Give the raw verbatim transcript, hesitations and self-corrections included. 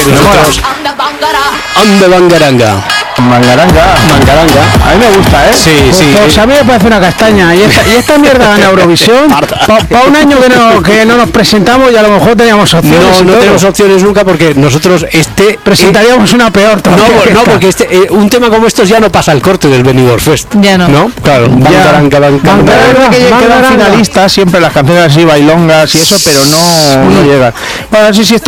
nosotros... Ande Bangaranga. Mangaranga. Mangaranga. A mí me gusta, ¿eh? Sí, Pues, sí. pues a mí me parece una castaña. Y esta, y esta mierda en Eurovisión, para pa un año que no, que no nos presentamos y a lo mejor teníamos opciones. No, y no todo. tenemos opciones nunca porque nosotros este... Presentaríamos una peor No, todavía que no, esta. porque este eh, un tema como estos ya no pasa al corte del Benidorm Fest. Ya no. ¿No? Claro. Bangaranga, Bangaranga. Mangaranga, que quedan Mangaranga. finalistas siempre las canciones así bailongas y eso, pero no, no llegan. Bueno, sí, sí está